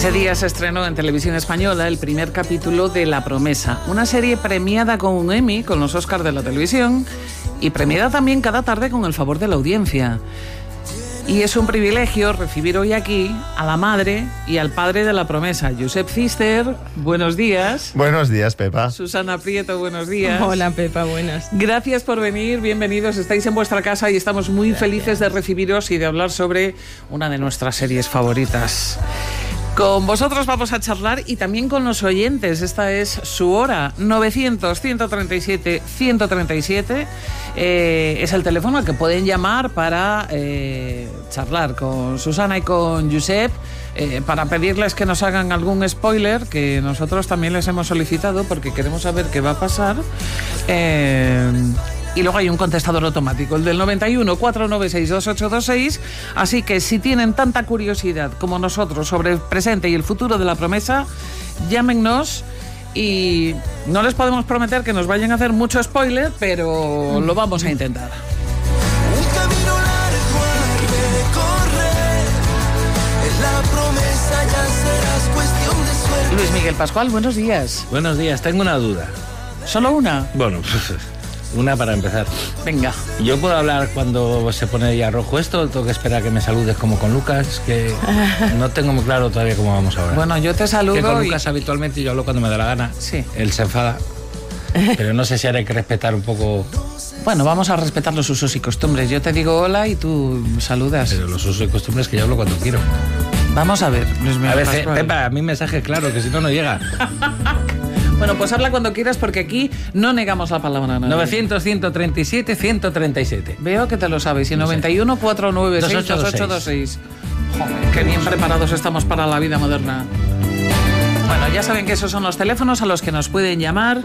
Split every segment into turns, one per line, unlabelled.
Ese día se estrenó en Televisión Española el primer capítulo de La Promesa, una serie premiada con un Emmy, con los Oscars de la televisión, y premiada también cada tarde con el favor de la audiencia. Y es un privilegio recibir hoy aquí a la madre y al padre de La Promesa, Josep Cister. Buenos días.
Buenos días, Pepa.
Susana Prieto, buenos días.
Hola, Pepa, buenas.
Gracias por venir, bienvenidos. Estáis en vuestra casa y estamos muy felices de recibiros y de hablar sobre una de nuestras series favoritas. Con vosotros vamos a charlar y también con los oyentes. Esta es su hora, 900-137-137. Es el teléfono al que pueden llamar para charlar con Susana y con Josep, para pedirles que nos hagan algún spoiler, que nosotros también les hemos solicitado porque queremos saber qué va a pasar. Y luego hay un contestador automático, el del 91 496 2826. Así que si tienen tanta curiosidad como nosotros sobre el presente y el futuro de La Promesa, llámennos. Y no les podemos prometer que nos vayan a hacer mucho spoiler, pero lo vamos a intentar.
Un camino largo a recorrer, en La Promesa ya serás cuestión de suerte.
Luis Miguel Pascual, buenos días.
Buenos días, tengo una duda.
¿Solo una?
Bueno, una para empezar.
Venga.
¿Yo puedo hablar cuando se pone ya rojo esto o tengo que esperar a que me saludes como con Lucas? Que no tengo muy claro todavía cómo vamos a hablar.
Bueno, yo te saludo.
Que con Lucas habitualmente yo hablo cuando me da la gana.
Sí.
Él se enfada. Pero no sé si haré que respetar un poco.
Bueno, vamos a respetar los usos y costumbres. Yo te digo hola y tú saludas.
Pero los usos y costumbres que yo hablo cuando quiero.
Vamos a ver, Luis Miguel
A veces,
Pascual.
Pepa, a mí mensaje claro, que si no, no llega.
Bueno, pues habla cuando quieras porque aquí no negamos la palabra a nadie.
900-137-137.
Veo que te lo sabes. Y 91 496 2826. Joder, qué bien preparados estamos para la vida moderna. Bueno, ya saben que esos son los teléfonos a los que nos pueden llamar.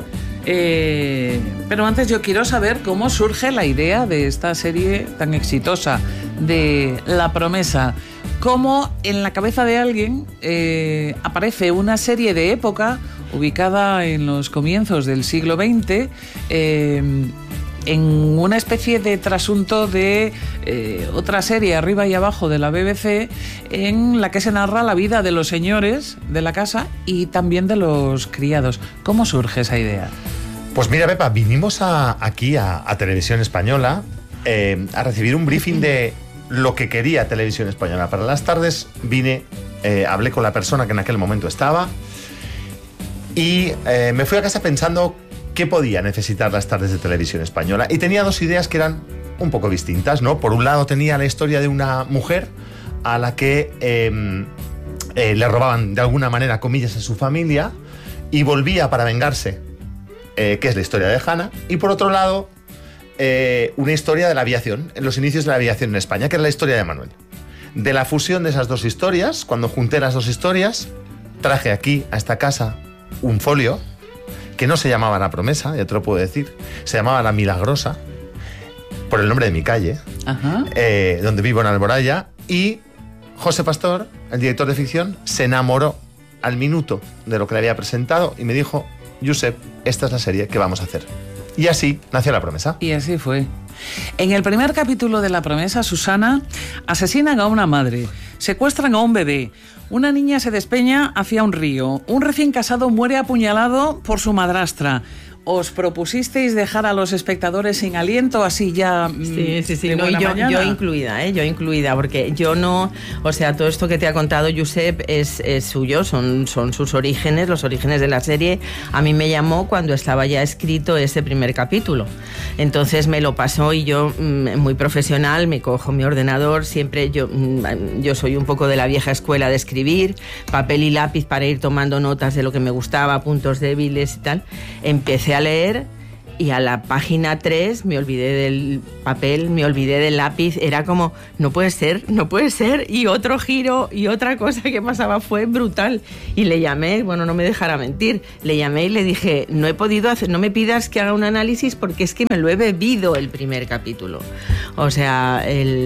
Pero antes yo quiero saber cómo surge la idea de esta serie tan exitosa de La Promesa. Cómo en la cabeza de alguien aparece una serie de época ubicada en los comienzos del siglo XX, en una especie de trasunto de otra serie arriba y abajo de la BBC, en la que se narra la vida de los señores de la casa y también de los criados. ¿Cómo surge esa idea?
Pues mira, Pepa, vinimos aquí a Televisión Española a recibir un briefing de lo que quería Televisión Española. Para las tardes vine, hablé con la persona que en aquel momento estaba y me fui a casa pensando qué podía necesitar las tardes de Televisión Española. Y tenía dos ideas que eran un poco distintas, ¿no? Por un lado tenía la historia de una mujer a la que le robaban de alguna manera comillas a su familia y volvía para vengarse, que es la historia de Hannah. Y por otro lado, una historia de la aviación, en los inicios de la aviación en España, que es la historia de Manuel. De la fusión de esas dos historias, cuando junté las dos historias, traje aquí, a esta casa, un folio que no se llamaba La Promesa, ya te lo puedo decir, se llamaba La Milagrosa, por el nombre de mi calle, donde vivo en Alboraya, y José Pastor, el director de ficción, se enamoró al minuto de lo que le había presentado y me dijo: Josep, esta es la serie que vamos a hacer. Y así nació La Promesa.
Y así fue. En el primer capítulo de La Promesa, Susana, asesinan a una madre, secuestran a un bebé, una niña se despeña hacia un río, un recién casado muere apuñalado por su madrastra. ¿Os propusisteis dejar a los espectadores sin aliento así ya?
Sí. No, yo incluida, porque yo no, o sea, todo esto que te ha contado Josep es suyo, son sus orígenes, los orígenes de la serie. A mí me llamó cuando estaba ya escrito ese primer capítulo. Entonces me lo pasó y yo, muy profesional, me cojo mi ordenador, siempre yo soy un poco de la vieja escuela de escribir, papel y lápiz para ir tomando notas de lo que me gustaba, puntos débiles y tal. Empecé a leer y a la página 3 me olvidé del papel, me olvidé del lápiz, era como, no puede ser, y otro giro y otra cosa que pasaba fue brutal. Y le llamé, bueno, no me dejará mentir, le llamé y le dije, no he podido hacer, no me pidas que haga un análisis porque es que me lo he bebido el primer capítulo. O sea,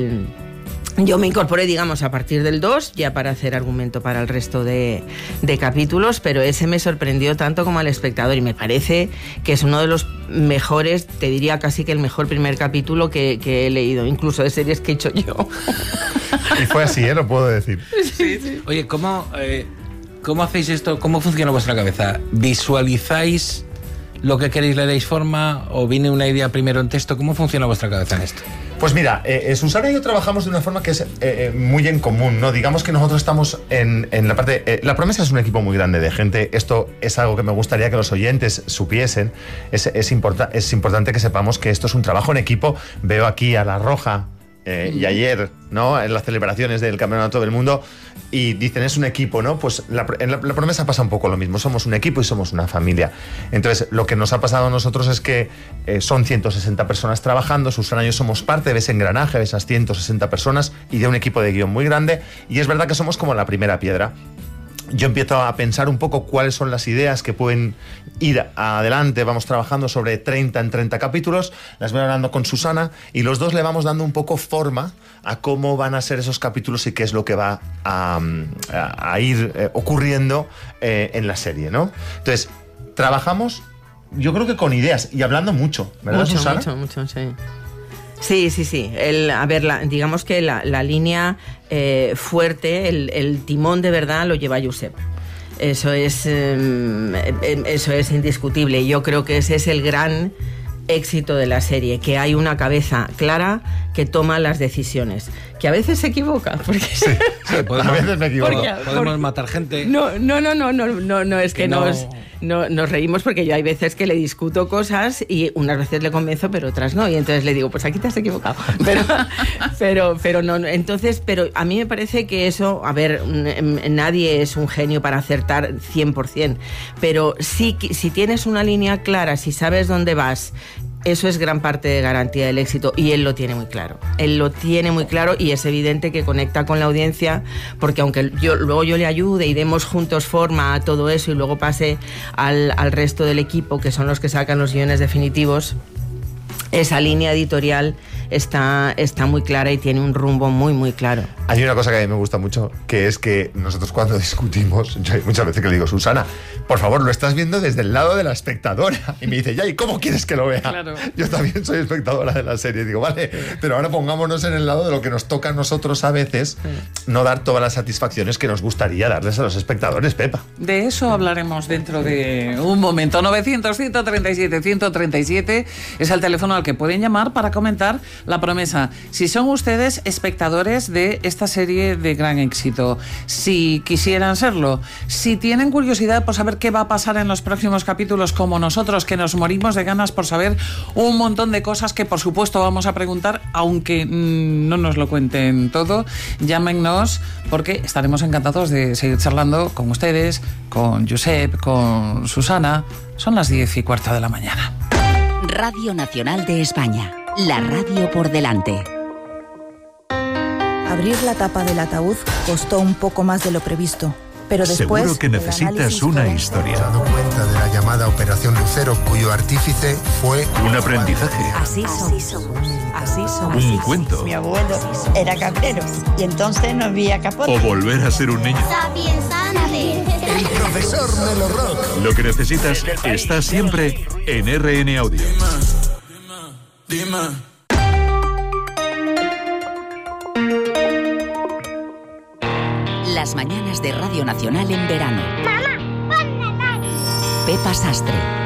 yo me incorporé, digamos, a partir del 2, ya para hacer argumento para el resto de capítulos, pero ese me sorprendió tanto como al espectador y me parece que es uno de los mejores, te diría casi que el mejor primer capítulo que he leído, incluso de series que he hecho yo.
Y fue así, lo puedo decir.
Sí. Oye, ¿cómo ¿Cómo hacéis esto? ¿Cómo funciona vuestra cabeza? ¿Visualizáis lo que queréis, le dais forma o viene una idea primero en texto? ¿Cómo funciona vuestra cabeza en esto?
Pues mira, Susana y yo trabajamos de una forma que es muy en común, ¿no? Digamos que nosotros estamos en la parte... La Promesa es un equipo muy grande de gente. Esto es algo que me gustaría que los oyentes supiesen. Es importante que sepamos que esto es un trabajo en equipo. Veo aquí a La Roja y ayer, ¿no? En las celebraciones del Campeonato del Mundo, y dicen es un equipo, ¿no? Pues en la Promesa pasa un poco lo mismo. Somos un equipo y somos una familia. Entonces, lo que nos ha pasado a nosotros es que son 160 personas trabajando. Susana y yo somos parte de ese engranaje de esas 160 personas y de un equipo de guión muy grande. Y es verdad que somos como la primera piedra. Yo empiezo a pensar un poco cuáles son las ideas que pueden ir adelante. Vamos trabajando sobre 30 en 30 capítulos, las voy hablando con Susana y los dos le vamos dando un poco forma a cómo van a ser esos capítulos y qué es lo que va a ir ocurriendo en la serie, ¿no? Entonces, trabajamos, yo creo que con ideas y hablando mucho, ¿verdad, Susana?
Mucho, sí. Sí. Digamos que la línea fuerte, el timón de verdad lo lleva Josep. Eso es indiscutible. Yo creo que ese es el gran éxito de la serie, que hay una cabeza clara que toma las decisiones, que a veces se equivoca, porque
sí, a veces me equivoco.
Podemos matar gente.
No, es que nos reímos porque yo hay veces que le discuto cosas y unas veces le convenzo, pero otras no, y entonces le digo, pues aquí te has equivocado. Pero no, entonces, pero a mí me parece que eso, a ver, nadie es un genio para acertar 100%, pero sí, si tienes una línea clara, si sabes dónde vas, eso es gran parte de garantía del éxito, y él lo tiene muy claro. Él lo tiene muy claro y es evidente que conecta con la audiencia, porque aunque luego yo le ayude y demos juntos forma a todo eso y luego pase al resto del equipo, que son los que sacan los guiones definitivos, esa línea editorial está muy clara y tiene un rumbo muy, muy claro.
Hay una cosa que a mí me gusta mucho, que es que nosotros cuando discutimos, yo hay muchas veces que le digo, Susana, por favor, lo estás viendo desde el lado de la espectadora. Y me dice, ¿y cómo quieres que lo vea?
Claro.
Yo también soy espectadora de la serie. Digo, vale, pero ahora pongámonos en el lado de lo que nos toca a nosotros a veces, no dar todas las satisfacciones que nos gustaría darles a los espectadores, Pepa.
De eso hablaremos dentro de un momento. 900-137-137 es el teléfono al que pueden llamar para comentar La Promesa. Si son ustedes espectadores de esta serie de gran éxito, si quisieran serlo, si tienen curiosidad por saber qué va a pasar en los próximos capítulos, como nosotros, que nos morimos de ganas por saber un montón de cosas que por supuesto vamos a preguntar, aunque no nos lo cuenten todo, llámennos, porque estaremos encantados de seguir charlando con ustedes, con Josep, con Susana. Son las 10:15 de la mañana.
Radio Nacional de España, la radio por delante.
Abrir la tapa del ataúd costó un poco más de lo previsto, pero después...
Seguro que necesitas una historia.
Me he dado cuenta de la llamada Operación Lucero, cuyo artífice fue...
Un aprendizaje.
Así somos.
Un cuento.
Mi abuelo era cabrero y entonces no había capote.
O volver a ser un niño.
El profesor Melo Rock.
Lo que necesitas está siempre en RN Audio.
Dime.
Las mañanas de Radio Nacional en verano. Mamá, ponme. Pepa Sastre.